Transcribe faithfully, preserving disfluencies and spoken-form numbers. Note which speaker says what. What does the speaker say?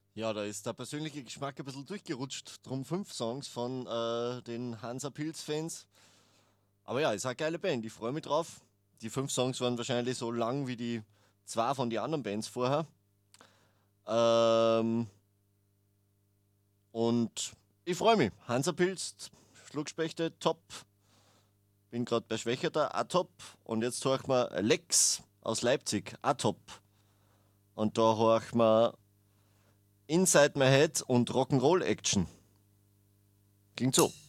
Speaker 1: Ja, da ist der persönliche Geschmack ein bisschen durchgerutscht. Drum fünf Songs von äh, den Hansa Pilz-Fans. Aber ja, ist eine geile Band. Ich freue mich drauf. Die fünf Songs waren wahrscheinlich so lang wie die zwei von den anderen Bands vorher. Ähm, und ich freue mich. Hansa Pilz, Schluckspechte, top. Bin gerade bei Schwächerter, a top. Und jetzt höre ich mal Lex aus Leipzig, a top. Und da höre ich mal Inside My Head und Rock'n'Roll Action. Klingt so.